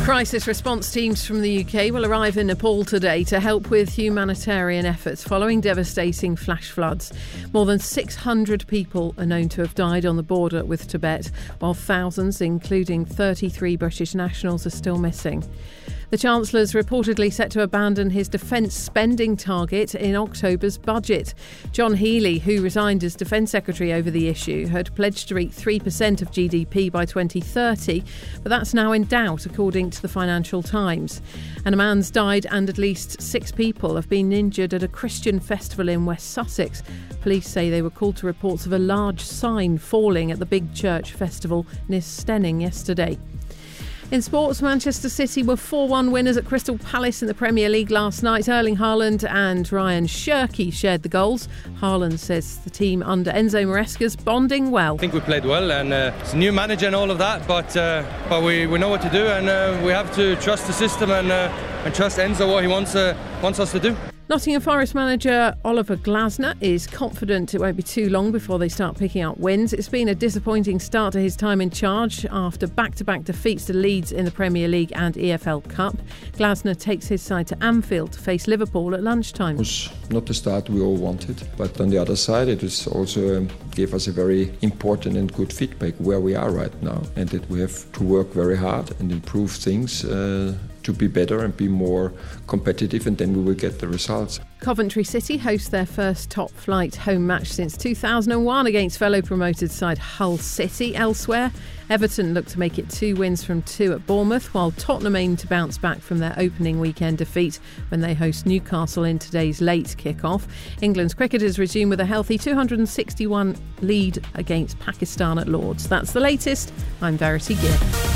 Crisis response teams from the UK will arrive in Nepal today to help with humanitarian efforts following devastating flash floods. More than 600 people are known to have died on the border with Tibet, while thousands, including 33 British nationals, are still missing. The Chancellor's reportedly set to abandon his defence spending target in October's budget. John Healey, who resigned as Defence Secretary over the issue, had pledged to reach 3% of GDP by 2030, but that's now in doubt, according to the Financial Times. And a man's died and at least 6 people have been injured at a Christian festival in West Sussex. Police say they were called to reports of a large sign falling at the Big Church Festival near Stenning yesterday. In sports, Manchester City were 4-1 winners at Crystal Palace in the Premier League last night. Erling Haaland and Ryan Shirky shared the goals. Haaland says the team under Enzo Maresca's bonding well. I think we played well, and it's a new manager and all of that, but we know what to do, and we have to trust the system and trust Enzo what he wants us to do. Nottingham Forest manager Oliver Glasner is confident it won't be too long before they start picking up wins. It's been a disappointing start to his time in charge after back-to-back defeats to Leeds in the Premier League and EFL Cup. Glasner takes his side to Anfield to face Liverpool at lunchtime. It was not the start we all wanted, but on the other side it was also gave us a very important and good feedback where we are right now, and that we have to work very hard and improve things to be better and be more competitive, and then we will get the results. Coventry City host their first top-flight home match since 2001 against fellow promoted side Hull City. Elsewhere, Everton look to make it 2 wins from 2 at Bournemouth, while Tottenham aim to bounce back from their opening weekend defeat when they host Newcastle in today's late kick-off. England's cricketers resume with a healthy 261 lead against Pakistan at Lords. That's the latest. I'm Verity Gibb.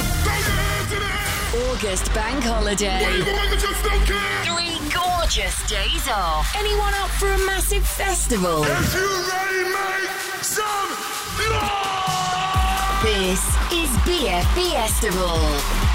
August bank holiday. 3 gorgeous days off. Anyone up for a massive festival? If you ready, make some noise! This is BFB Festival.